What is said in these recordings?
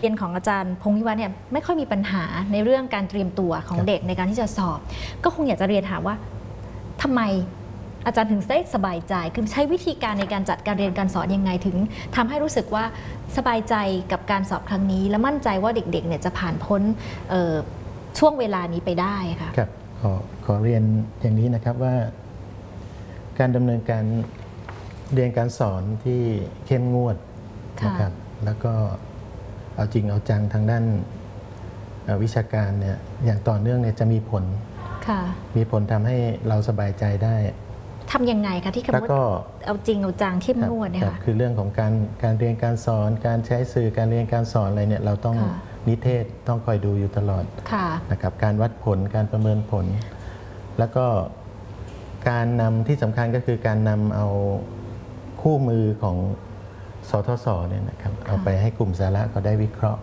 เรียนของอาจารย์พงษ์วิวัฒน์เนี่ยไม่ค่อยมีปัญหาในเรื่องการเตรียมตัวของเด็กในการที่จะสอบก็คงอยากจะเรียนถามว่าทำไมอาจารย์ถึงได้สบายใจคือใช้วิธีการในการจัดการเรียนการสอนยังไงถึงทำให้รู้สึกว่าสบายใจกับการสอบครั้งนี้และมั่นใจว่าเด็กๆเนี่ยจะผ่านพ้นช่วงเวลานี้ไปได้ค่ะครับขอเรียนอย่างนี้นะครับว่าการดำเนินการเรียนการสอนที่เข้มงวดนะครับแล้วก็เอาจริงเอาจังทางด้านวิชาการเนี่ยอย่างต่อเนื่องเนี่ยจะมีผลทำให้เราสบายใจได้ทำยังไงคะที่คำว่าเอาจริงเอาจังเข้มงวดเนี่ยค่ะคือเรื่องของการเรียนการสอนการใช้สื่อการเรียนการสอนอะไรเนี่ยเราต้องนิเทศต้องคอยดูอยู่ตลอดนะครับการวัดผลการประเมินผลแล้วก็การนำที่สำคัญก็คือการนำเอาคู่มือของสทศเนี่ยนะครับเอาไปให้กลุ่มสาระเขาได้วิเคราะห์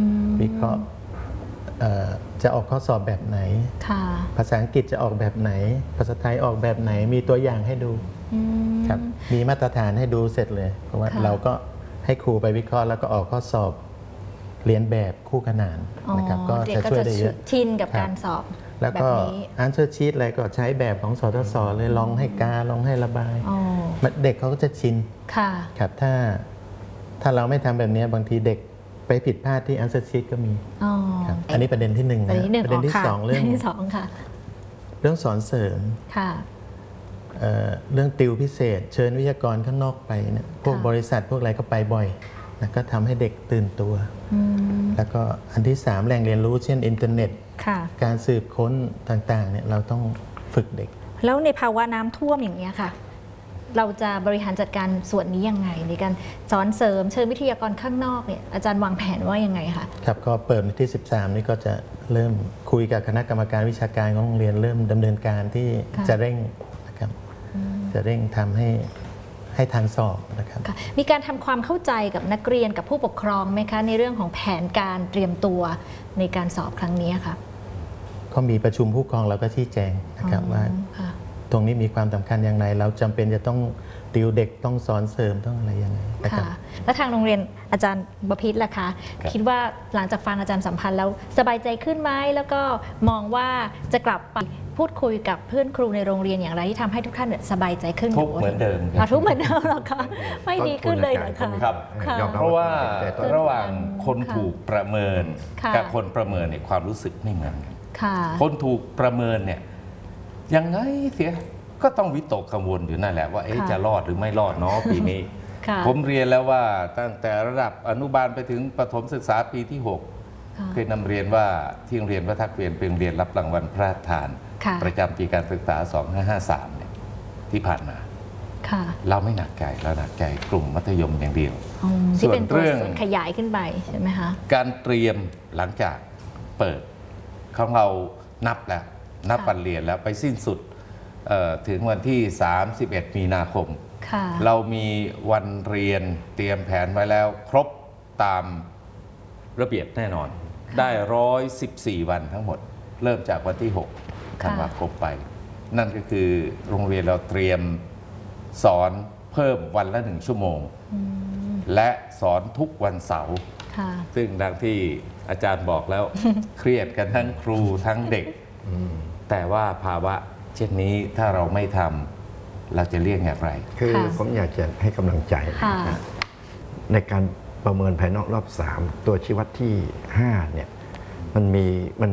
จะออกข้อสอบแบบไหนภาษาอังกฤษจะออกแบบไหนภาษาไทยออกแบบไหนมีตัวอย่างให้ดูครับมีมาตรฐานให้ดูเสร็จเลยเพราะว่าเราก็ให้ครูไปวิเคราะห์แล้วก็ออกข้อสอบเรียนแบบคู่ขนานนะครับก็จะช่วยได้เยอะชินกับการสอบแล้วก็ answer sheet อะไรก็ใช้แบบของสทศเลยลองให้กาลองให้ระบายเด็กเขาก็จะชินครับถ้าเราไม่ทำแบบนี้บางทีเด็กไปผิดพลาดที่ answer sheet ก็มีอันนี้ประเด็นที่หนึ่งนะประเด็นที่สองเรื่องสอนเสริมเรื่องติวพิเศษเชิญวิทยากรข้างนอกไปเนี่ยพวกบริษัทพวกอะไรก็ไปบ่อยนะก็ทำให้เด็กตื่นตัวแล้วก็อันที่สามแหล่งเรียนรู้เช่นอินเทอร์เน็ตการสืบค้นต่างๆเนี่ยเราต้องฝึกเด็กแล้วในภาวะน้ำท่วมอย่างนี้ค่ะเราจะบริหารจัดการส่วนนี้ยังไงในการสอนเสริมเชิญวิทยากรข้างนอกเนี่ยอาจารย์วางแผนว่ายังไงคะครับก็เปิดวันที่13นี่ก็จะเริ่มคุยกับคณะกรรมการวิชาการของโรงเรียนเริ่มดำเนินการที่จะเร่งนะครับจะเร่งทำให้ทันสอบนะครับมีการทำความเข้าใจกับนักเรียนกับผู้ปกครองไหมคะในเรื่องของแผนการเตรียมตัวในการสอบครั้งนี้ค่ะก็มีประชุมผู้ปกครองเราก็ชี้แจงนะครับว่าตรงนี้มีความสำคัญอย่างไรเราจำเป็นจะต้องติวเด็กต้องสอนเสริมต้องอะไรยังไงค่ะแล้วทางโรงเรียนอาจารย์บพิตรล่ะคะคิดว่าหลังจากฟังอาจารย์สัมพันธ์แล้วสบายใจขึ้นไหมแล้วก็มองว่าจะกลับไปพูดคุยกับเพื่อนครูในโรงเรียนอย่างไรที่ทำให้ทุกท่านสบายใจขึ้นทุกเหมือนเดิมทุกเหมือนเดิมหรอคะไม่ดีขึ้นเลยเหรอคะครับเพราะว่าระหว่างคนถูกประเมินกับคนประเมินเนี่ยความรู้สึกไม่เหมือนกันคนถูกประเมินเนี่ยยังไงเสียก็ต้องวิตกกังวลอยู่นั่นแหละว่าจะรอดหรือไม่รอดเนาะปีนี้ผมเรียนแล้วว่าตั้งแต่ระดับอนุบาลไปถึงประถมศึกษาปีที่6เคยนำเรียนว่าที่โรงเรียนวัดทักเวียนเป็นเรียนรับรางวัลพระราชทานประจำปีการศึกษา2553เนี่ยที่ผ่านมาเราไม่หนักใจเราหนักใจกลุ่มมัธยมอย่างเดียวส่วนเรื่องขยายขึ้นไปใช่ไหมคะการเตรียมหลังจากเปิดของเรานับแล้วนับวันเรียนแล้วไปสิ้นสุดถึงวันที่31 มีนาคมเรามีวันเรียนเตรียมแผนไว้แล้วครบตามระเบียบแน่นอนได้114 วันทั้งหมดเริ่มจากวันที่6 ธันวาคมไปนั่นก็คือโรงเรียนเราเตรียมสอนเพิ่มวันละ1 ชั่วโมงและสอนทุกวันเสาร์ซึ่งดังที่อาจารย์บอกแล้วเครียดกันทั้งครูทั้งเด็กแต่ว่าภาวะเช่นนี้ถ้าเราไม่ทำเราจะเลี่ยงอย่างไรคือผมอยากจะให้กำลังใจในการประเมินภายนอกรอบ3ตัวชี้วัดที่5เนี่ยมัน